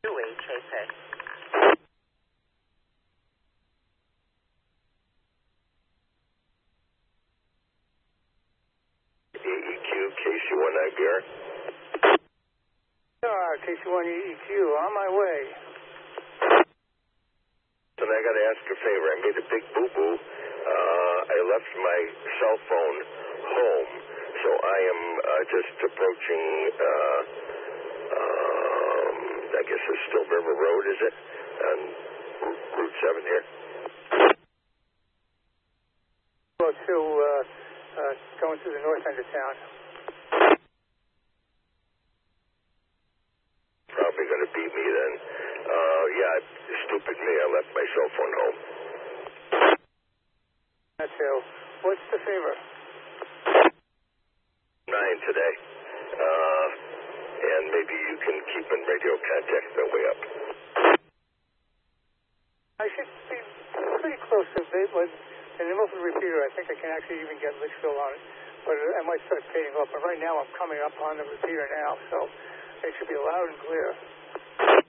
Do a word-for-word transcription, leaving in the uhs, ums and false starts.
two H A P. E E Q, K C one I B R. Uh, K C one E E Q, on my way. And I got to ask a favor. I made a big boo-boo. Uh, I left my cell phone home, so I am uh, just approaching, uh, um, I guess it's still River Road, is it? On Route seven here. Go to, uh, uh, going through the north end of town. Probably going to beat me then. Uh, yeah, stupid me. I left my cell phone home. That's it. What's the favor? Nine today. Uh, and maybe you can keep in radio contact my way up. I should be pretty close to it, but in the middle of the repeater, I think I can actually even get Litchfield on it. But I might start fading off. But right now, I'm coming up on the repeater now, so it should be loud and clear.